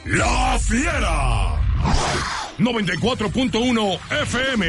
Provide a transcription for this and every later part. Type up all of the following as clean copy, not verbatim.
La Fiera. 94.1 FM.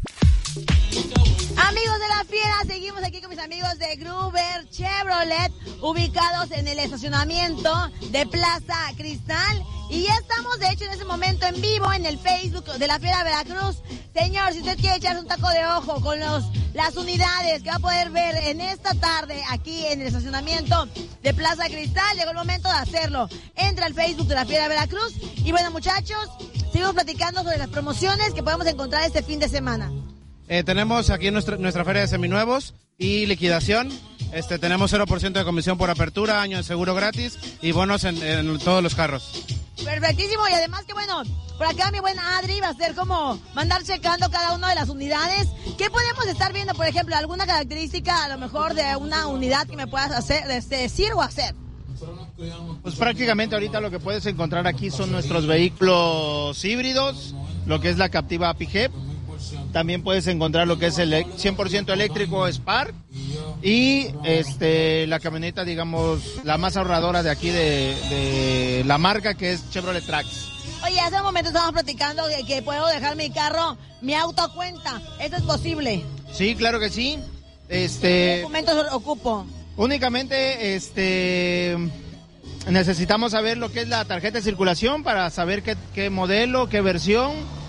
Amigos de La Fiera, seguimos aquí con mis amigos de Gruber Chevrolet, ubicados en el estacionamiento de Plaza Cristal. Y ya estamos, de hecho, en ese momento en vivo en el Facebook de La Fiera Veracruz. Señor, si usted quiere echarse un taco de ojo con las unidades que va a poder ver en esta tarde aquí en el estacionamiento de Plaza Cristal, llegó el momento de hacerlo. Entra al Facebook de La Fiera Veracruz. Y bueno, muchachos, seguimos platicando sobre las promociones que podemos encontrar este fin de semana. Tenemos aquí nuestra feria de seminuevos y liquidación. Tenemos 0% de comisión por apertura, año de seguro gratis y bonos en todos los carros. Perfectísimo, y además que bueno, por acá mi buena Adri va a ser como mandar checando cada una de las unidades. ¿Qué podemos estar viendo, por ejemplo, alguna característica a lo mejor de una unidad que me puedas decir o hacer? Pues prácticamente ahorita lo que puedes encontrar aquí son nuestros vehículos híbridos, lo que es la Captiva PHEV. También puedes encontrar lo que es el 100% eléctrico Spark y la camioneta, digamos, la más ahorradora de aquí de la marca, que es Chevrolet Trax. Oye, hace un momento estábamos platicando de que puedo dejar mi carro, mi auto a cuenta. ¿Esto es posible? Sí, claro que sí. ¿Qué documentos ocupo? Únicamente necesitamos saber lo que es la tarjeta de circulación para saber qué modelo, qué versión.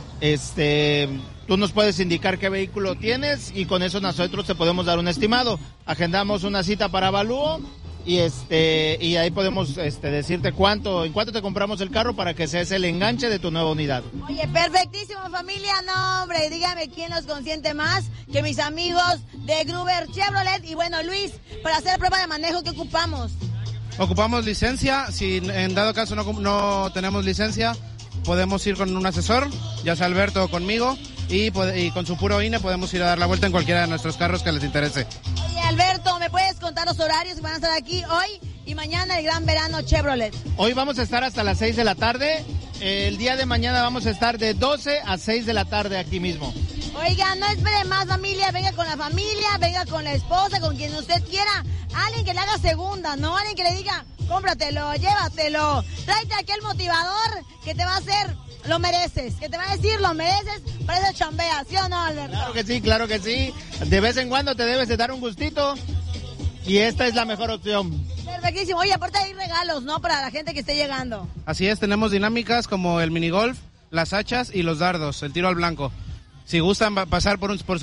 Tú nos puedes indicar qué vehículo tienes y con eso nosotros te podemos dar un estimado. Agendamos una cita para avalúo y ahí podemos decirte en cuánto te compramos el carro para que seas el enganche de tu nueva unidad. Oye, perfectísimo, familia. No, hombre, dígame quién los consiente más que mis amigos de Gruber Chevrolet. Y bueno, Luis, para hacer prueba de manejo, ¿qué ocupamos? Ocupamos licencia. Si en dado caso no tenemos licencia, podemos ir con un asesor, ya sea Alberto o conmigo, y con su puro INE podemos ir a dar la vuelta en cualquiera de nuestros carros que les interese. Oye, Alberto, ¿me puedes contar los horarios que van a estar aquí hoy y mañana el Gran Verano Chevrolet? Hoy vamos a estar hasta las 6 de la tarde. El día de mañana vamos a estar de 12 a 6 de la tarde aquí mismo. Oiga, no espere más, familia. Venga con la familia, venga con la esposa, con quien usted quiera. Alguien que le haga segunda, ¿no? Alguien que le diga, cómpratelo, llévatelo. Tráete aquel motivador que te va a hacer, lo mereces. Que te va a decir, lo mereces, para eso chambea, ¿sí o no, Alberto? Claro que sí, claro que sí. De vez en cuando te debes de dar un gustito y esta es la mejor opción. Perfectísimo. Oye, aparte hay regalos, ¿no? Para la gente que esté llegando. Así es, tenemos dinámicas como el minigolf, las hachas y los dardos, el tiro al blanco. Si gustan pasar por